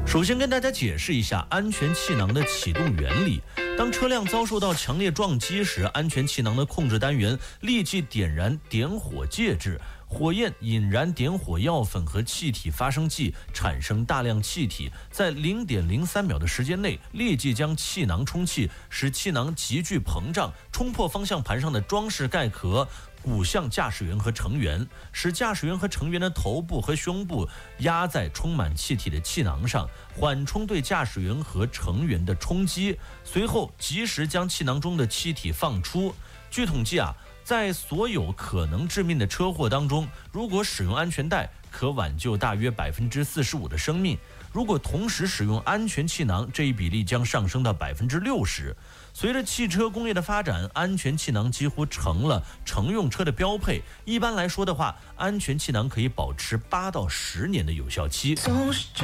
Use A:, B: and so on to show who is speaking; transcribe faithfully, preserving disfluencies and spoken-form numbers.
A: 首先跟大家解释一下安全气囊的启动原理。当车辆遭受到强烈撞击时，安全气囊的控制单元立即点燃点火介质，火焰引燃点火药粉和气体发生剂，产生大量气体，在 零点零三秒的时间内立即将气囊充气，使气囊急剧膨胀，冲破方向盘上的装饰盖壳，鼓向驾驶员和成员，使驾驶员和成员的头部和胸部压在充满气体的气囊上，缓冲对驾驶员和成员的冲击，随后及时将气囊中的气体放出。据统计啊，在所有可能致命的车祸当中，如果使用安全带，可挽救大约 百分之四十五 的生命。如果同时使用安全气囊，这一比例将上升到 百分之六十。随着汽车工业的发展，安全气囊几乎成了乘用车的标配。一般来说的话，安全气囊可以保持八到十年的有效期。